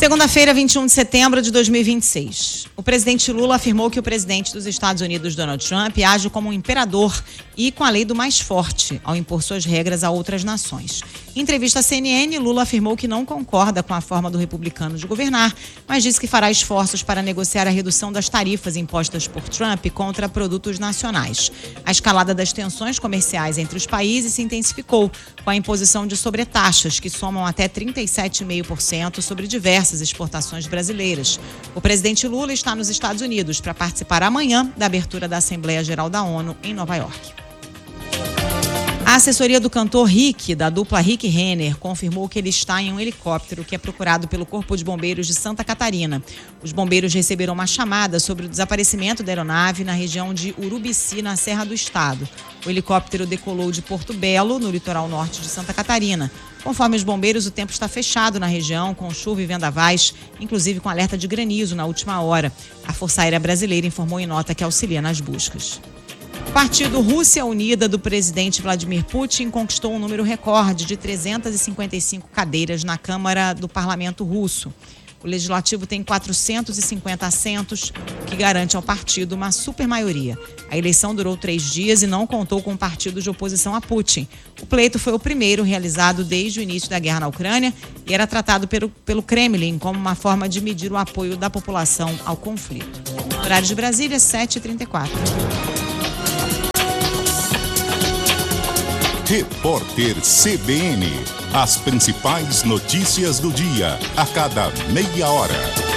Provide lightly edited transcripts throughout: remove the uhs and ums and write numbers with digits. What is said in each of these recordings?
Segunda-feira, 21 de setembro de 2026. O presidente Lula afirmou que o presidente dos Estados Unidos, Donald Trump, age como um imperador e com a lei do mais forte, ao impor suas regras a outras nações. Em entrevista à CNN, Lula afirmou que não concorda com a forma do republicano de governar, mas disse que fará esforços para negociar a redução das tarifas impostas por Trump contra produtos nacionais. A escalada das tensões comerciais entre os países se intensificou com a imposição de sobretaxas, que somam até 37,5% sobre diversas exportações brasileiras. O presidente Lula está nos Estados Unidos para participar amanhã da abertura da Assembleia Geral da ONU em Nova York. A assessoria do cantor Rick, da dupla Rick Renner, confirmou que ele está em um helicóptero que é procurado pelo Corpo de Bombeiros de Santa Catarina. Os bombeiros receberam uma chamada sobre o desaparecimento da aeronave na região de Urubici, na Serra do Estado. O helicóptero decolou de Porto Belo, no litoral norte de Santa Catarina. Conforme os bombeiros, o tempo está fechado na região, com chuva e vendavais, inclusive com alerta de granizo na última hora. A Força Aérea Brasileira informou em nota que auxilia nas buscas. O partido Rússia Unida do presidente Vladimir Putin conquistou um número recorde de 355 cadeiras na Câmara do Parlamento russo. O legislativo tem 450 assentos, o que garante ao partido uma supermaioria. A eleição durou 3 dias e não contou com partidos de oposição a Putin. O pleito foi o primeiro realizado desde o início da guerra na Ucrânia e era tratado pelo Kremlin como uma forma de medir o apoio da população ao conflito. Horário de Brasília, 7h34. Repórter CBN. As principais notícias do dia, a cada meia hora.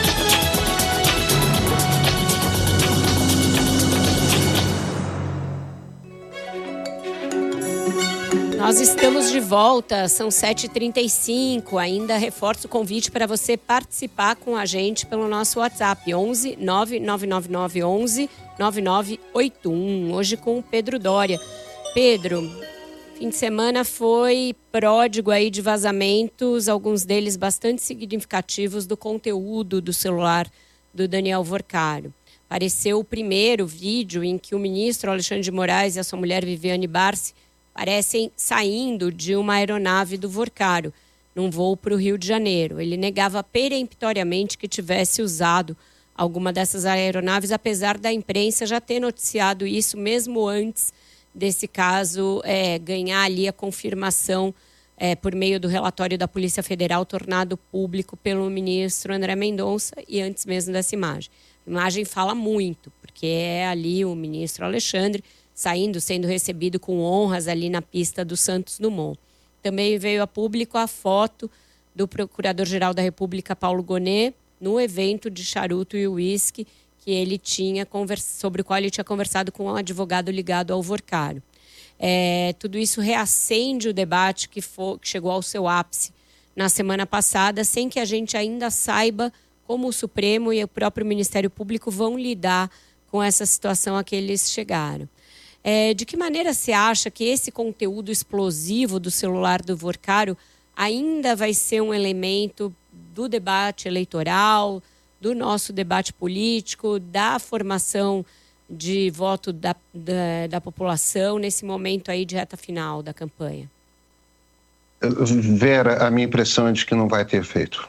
Nós estamos de volta, são 7h35. Ainda reforço o convite para você participar com a gente pelo nosso WhatsApp, 11 99999 11 9981. Hoje com o Pedro Doria. Pedro, fim de semana foi pródigo aí de vazamentos, alguns deles bastante significativos do conteúdo do celular do Daniel Vorcaro. Apareceu o primeiro vídeo em que o ministro Alexandre de Moraes e a sua mulher Viviane Barsi parecem saindo de uma aeronave do Vorcaro, num voo para o Rio de Janeiro. Ele negava peremptoriamente que tivesse usado alguma dessas aeronaves, apesar da imprensa já ter noticiado isso mesmo antes desse caso ganhar ali a confirmação por meio do relatório da Polícia Federal tornado público pelo ministro André Mendonça e antes mesmo dessa imagem. A imagem fala muito, porque é ali o ministro Alexandre sendo recebido com honras ali na pista do Santos Dumont. Também veio a público a foto do Procurador-Geral da República, Paulo Gonet, no evento de charuto e uísque que ele tinha sobre o qual ele tinha conversado com um advogado ligado ao Vorcaro. Tudo isso reacende o debate que chegou ao seu ápice na semana passada, sem que a gente ainda saiba como o Supremo e o próprio Ministério Público vão lidar com essa situação a que eles chegaram. De que maneira você acha que esse conteúdo explosivo do celular do Vorcaro ainda vai ser um elemento do debate eleitoral, do nosso debate político, da formação de voto da população nesse momento aí de reta final da campanha? Vera, a minha impressão é de que não vai ter efeito.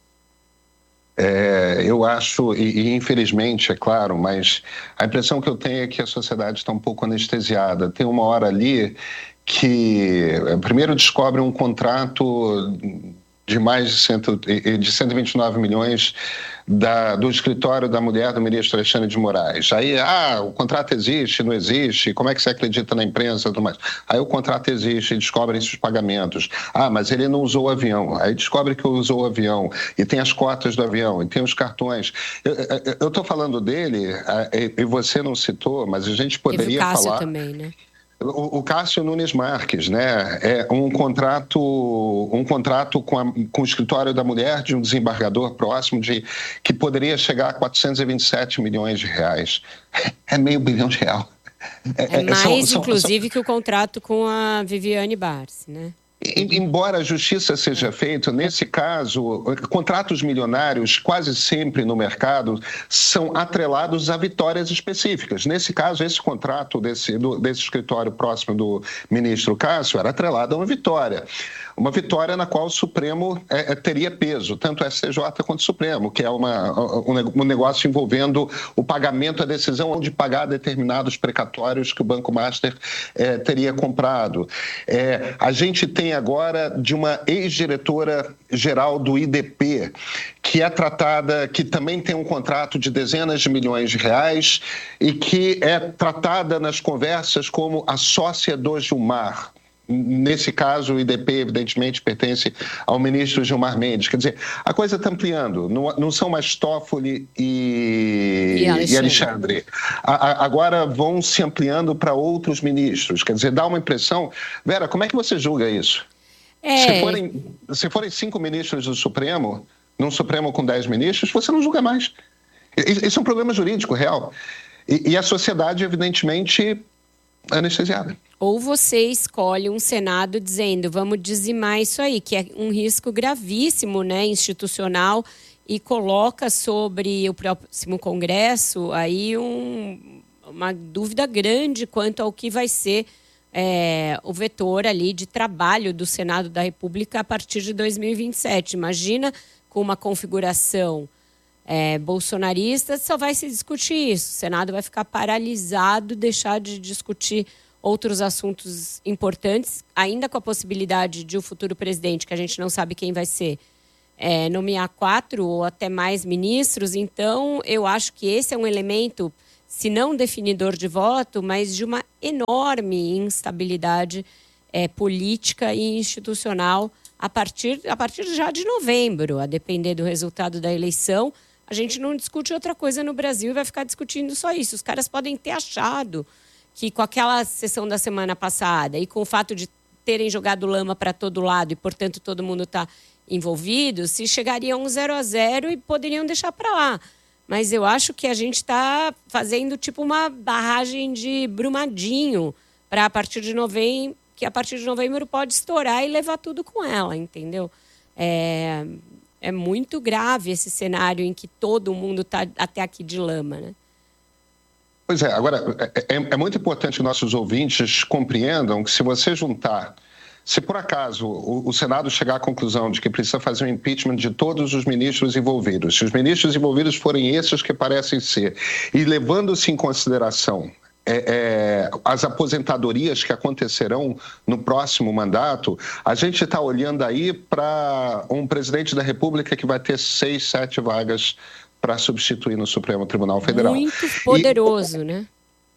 Eu acho, e infelizmente, é claro, mas a impressão que eu tenho é que a sociedade está um pouco anestesiada. Tem uma hora ali que primeiro descobre um contrato de mais de 129 milhões do escritório da mulher do ministro Alexandre de Moraes. Aí, o contrato existe, não existe, como é que você acredita na imprensa e tudo mais? Aí o contrato existe e descobrem-se os pagamentos. Mas ele não usou o avião. Aí descobre que usou o avião. E tem as cotas do avião, e tem os cartões. Eu estou falando dele, e você não citou, mas a gente poderia falar... Teve o Cássio também, né? O Cássio Nunes Marques, né? É um contrato com o escritório da mulher de um desembargador próximo que poderia chegar a 427 milhões de reais. É $500 milhão. Mais, inclusive, que o contrato com a Viviane Barsi, né? Embora a justiça seja feita, nesse caso, contratos milionários quase sempre no mercado são atrelados a vitórias específicas. Nesse caso, esse contrato desse escritório próximo do ministro Cássio era atrelado a uma vitória. uma vitória na qual o Supremo teria peso, tanto o STJ quanto o Supremo, que é um negócio envolvendo o pagamento, a decisão de pagar determinados precatórios que o Banco Master teria comprado. A gente tem agora de uma ex-diretora-geral do IDP, que é tratada, que também tem um contrato de dezenas de milhões de reais e que é tratada nas conversas como a sócia do Gilmar. Nesse caso, o IDP, evidentemente, pertence ao ministro Gilmar Mendes. Quer dizer, a coisa está ampliando. Não são mais Toffoli e Alexandre. Agora vão se ampliando para outros ministros. Quer dizer, dá uma impressão... Vera, como é que você julga isso? Se forem 5 ministros do Supremo, num Supremo com 10 ministros, você não julga mais. Isso é um problema jurídico real. E a sociedade, evidentemente, anestesiada. Ou você escolhe um Senado dizendo, vamos dizimar isso aí, que é um risco gravíssimo, né, institucional, e coloca sobre o próximo Congresso aí uma dúvida grande quanto ao que vai ser o vetor ali de trabalho do Senado da República a partir de 2027. Imagina com uma configuração bolsonarista, só vai se discutir isso. O Senado vai ficar paralisado, deixar de discutir outros assuntos importantes, ainda com a possibilidade de o futuro presidente, que a gente não sabe quem vai ser, nomear 4 ou até mais ministros. Então, eu acho que esse é um elemento, se não definidor de voto, mas de uma enorme instabilidade política e institucional a partir já de novembro, a depender do resultado da eleição. A gente não discute outra coisa no Brasil e vai ficar discutindo só isso. Os caras podem ter achado que com aquela sessão da semana passada e com o fato de terem jogado lama para todo lado e, portanto, todo mundo está envolvido, se chegariam 0-0 e poderiam deixar para lá. Mas eu acho que a gente está fazendo tipo uma barragem de Brumadinho para a partir de novembro, que a partir de novembro pode estourar e levar tudo com ela, entendeu? É muito grave esse cenário em que todo mundo está até aqui de lama, né? Pois é, agora, é muito importante que nossos ouvintes compreendam que se você juntar, se por acaso o Senado chegar à conclusão de que precisa fazer um impeachment de todos os ministros envolvidos, se os ministros envolvidos forem esses que parecem ser, e levando-se em consideração as aposentadorias que acontecerão no próximo mandato, a gente está olhando aí para um presidente da República que vai ter 6, 7 vagas para substituir no Supremo Tribunal Federal. Muito poderoso, né?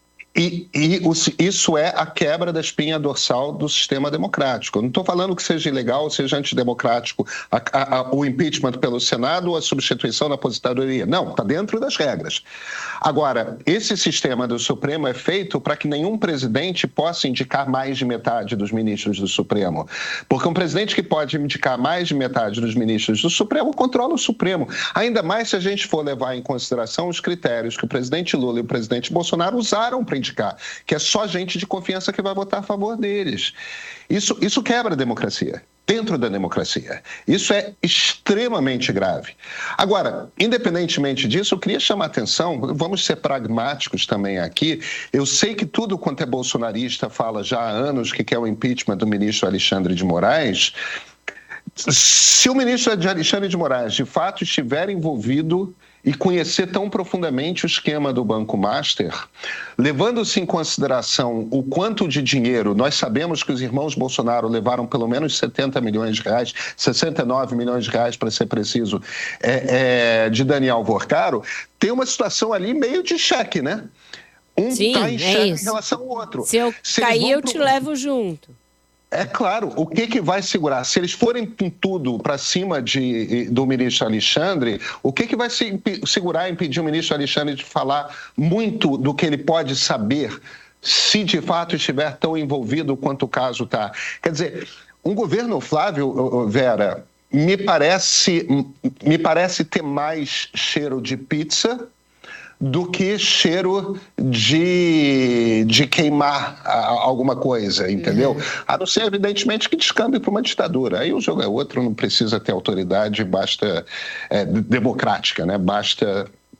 Isso é a quebra da espinha dorsal do sistema democrático. Eu não estou falando que seja ilegal ou seja antidemocrático o impeachment pelo Senado ou a substituição da aposentadoria. Não, está dentro das regras. Agora, esse sistema do Supremo é feito para que nenhum presidente possa indicar mais de metade dos ministros do Supremo. Porque um presidente que pode indicar mais de metade dos ministros do Supremo controla o Supremo. Ainda mais se a gente for levar em consideração os critérios que o presidente Lula e o presidente Bolsonaro usaram para indicar, que é só gente de confiança que vai votar a favor deles. Isso quebra a democracia, dentro da democracia. Isso é extremamente grave. Agora, independentemente disso, eu queria chamar a atenção, vamos ser pragmáticos também aqui. Eu sei que tudo quanto é bolsonarista fala já há anos que quer o impeachment do ministro Alexandre de Moraes. Se o ministro Alexandre de Moraes, de fato, estiver envolvido e conhecer tão profundamente o esquema do Banco Master, levando-se em consideração o quanto de dinheiro, nós sabemos que os irmãos Bolsonaro levaram pelo menos 70 milhões de reais, 69 milhões de reais, para ser preciso, de Daniel Vorcaro, tem uma situação ali meio de cheque, né? Um está em cheque em relação ao outro. Se eu cair, eu te levo junto. É claro, o que vai segurar? Se eles forem com tudo para cima do ministro Alexandre, o que vai segurar e impedir o ministro Alexandre de falar muito do que ele pode saber, se de fato estiver tão envolvido quanto o caso está? Quer dizer, um governo, Flávio, Vera, me parece ter mais cheiro de pizza do que cheiro de queimar alguma coisa, entendeu? A não ser, evidentemente, que descambe para uma ditadura. Aí o jogo é outro, não precisa ter autoridade, basta democrática, né? Basta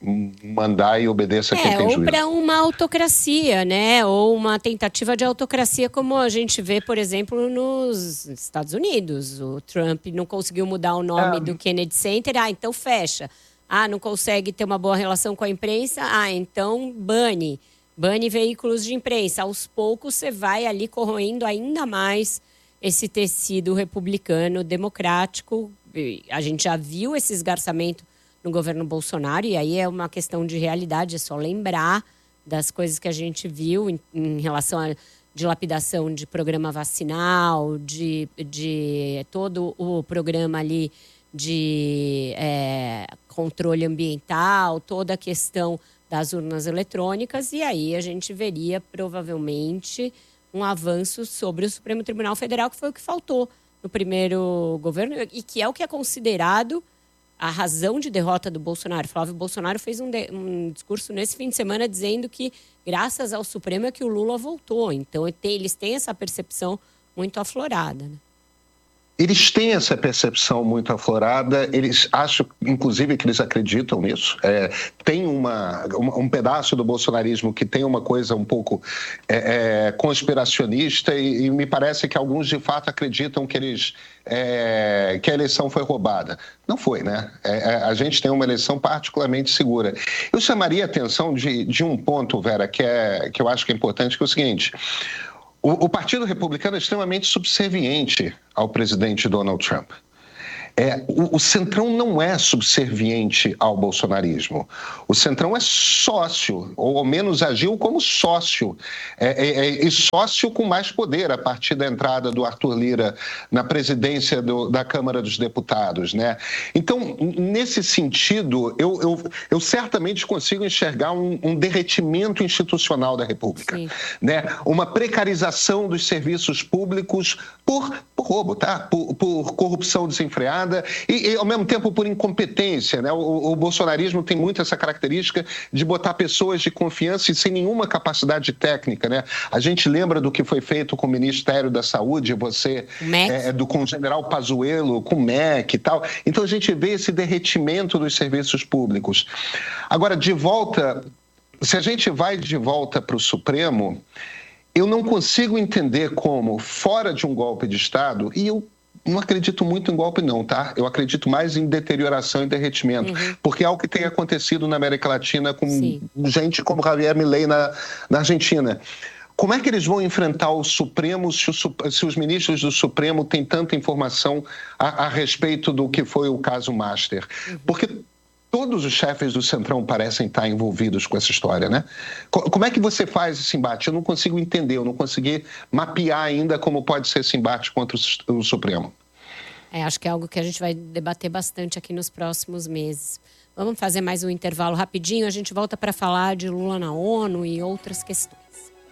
mandar e obedeça quem tem juízo. Ou para uma autocracia, né? Ou uma tentativa de autocracia, como a gente vê, por exemplo, nos Estados Unidos. O Trump não conseguiu mudar o nome do Kennedy Center, então fecha. Não consegue ter uma boa relação com a imprensa, então bane veículos de imprensa. Aos poucos você vai ali corroendo ainda mais esse tecido republicano, democrático. A gente já viu esse esgarçamento no governo Bolsonaro, e aí é uma questão de realidade, é só lembrar das coisas que a gente viu em relação à dilapidação de programa vacinal, de todo o programa ali de controle ambiental, toda a questão das urnas eletrônicas, e aí a gente veria provavelmente um avanço sobre o Supremo Tribunal Federal, que foi o que faltou no primeiro governo e que é o que é considerado a razão de derrota do Bolsonaro. Flávio Bolsonaro fez um discurso nesse fim de semana dizendo que graças ao Supremo é que o Lula voltou. Então eles têm essa percepção muito aflorada, né? Eles têm essa percepção muito aflorada, eles acham, inclusive, que eles acreditam nisso. Tem um pedaço do bolsonarismo que tem uma coisa um pouco conspiracionista e me parece que alguns, de fato, acreditam que que a eleição foi roubada. Não foi, né? A gente tem uma eleição particularmente segura. Eu chamaria a atenção de um ponto, Vera, que eu acho que é importante, que é o seguinte: o Partido Republicano é extremamente subserviente ao presidente Donald Trump. O Centrão não é subserviente ao bolsonarismo. O Centrão é sócio, ou ao menos agiu como sócio, e sócio com mais poder a partir da entrada do Arthur Lira na presidência da Câmara dos Deputados, né? Então, nesse sentido, eu certamente consigo enxergar um derretimento institucional da República, né? Uma precarização dos serviços públicos por roubo, tá? Por corrupção desenfreada e, ao mesmo tempo, por incompetência, né? O bolsonarismo tem muito essa característica de botar pessoas de confiança e sem nenhuma capacidade técnica, né? A gente lembra do que foi feito com o Ministério da Saúde, com o general Pazuello, com o MEC e tal. Então, a gente vê esse derretimento dos serviços públicos. Agora, se a gente vai de volta para o Supremo, eu não consigo entender como, fora de um golpe de Estado, e eu não acredito muito em golpe não, tá? Eu acredito mais em deterioração e derretimento, porque é algo que tem acontecido na América Latina com gente como Javier Milei na Argentina. Como é que eles vão enfrentar o Supremo se os ministros do Supremo têm tanta informação a respeito do que foi o caso Master? Porque todos os chefes do Centrão parecem estar envolvidos com essa história, né? Como é que você faz esse embate? Eu não consigo entender, eu não consegui mapear ainda como pode ser esse embate contra o Supremo. Acho que é algo que a gente vai debater bastante aqui nos próximos meses. Vamos fazer mais um intervalo rapidinho, a gente volta para falar de Lula na ONU e outras questões.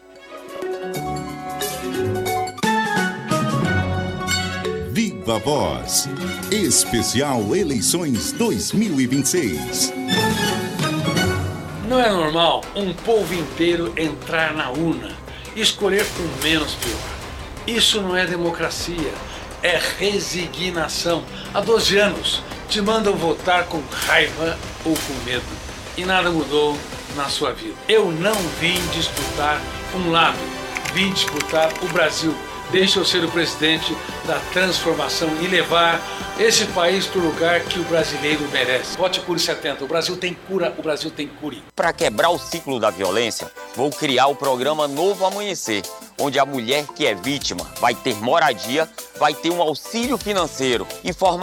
Viva Voz, especial Eleições 2026. Não é normal um povo inteiro entrar na urna e escolher o menos pior. Isso não é democracia, é resignação. Há 12 anos te mandam votar com raiva ou com medo e nada mudou na sua vida. Eu não vim disputar um lado, vim disputar o Brasil. Deixa eu ser o presidente da transformação e levar esse país para o lugar que o brasileiro merece. Vote Cure 70. O Brasil tem cura, o Brasil tem cure. Para quebrar o ciclo da violência, vou criar o programa Novo Amanhecer, onde a mulher que é vítima vai ter moradia, vai ter um auxílio financeiro e formação